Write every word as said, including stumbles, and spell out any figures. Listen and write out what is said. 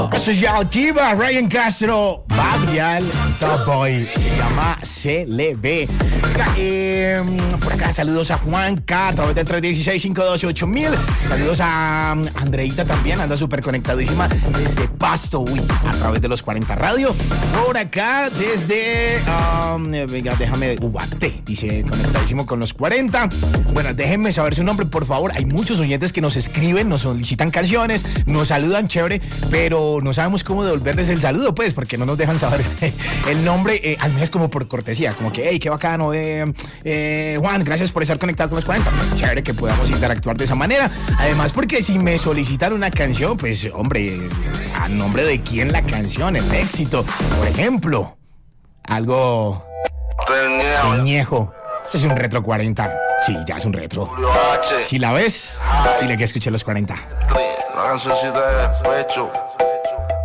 Eso ya activa Ryan Castro, Babrial, Top Boy, se llama C L B. Oiga, eh, por acá saludos a Juanca a través del tres uno seis, cinco dos ocho mil. Saludos a Andreita también, anda súper conectadísima desde Pasto, uy, a través de los cuarenta Radio. Por acá desde, um, venga, déjame, Ubaté, dice conectadísimo con los cuarenta. Bueno, déjenme saber su nombre, por favor. Hay muchos oyentes que nos escriben, nos solicitan canciones, nos saludan chévere, pero no sabemos cómo devolverles el saludo, pues, porque no nos dejan saber el nombre, eh, al menos como por cortesía, como que, hey, qué bacano, eh, eh, Juan, gracias por estar conectado con los cuarenta. Pues, chévere que podamos interactuar de esa manera. Además, porque si me solicitan una canción, pues, hombre, ¿a nombre de quién la canción? El éxito, por ejemplo, algo peñejo. Este es un retro cuarenta. Sí, ya es un retro. Si la ves, dile que escuché los cuarenta. La cancioncita de despecho.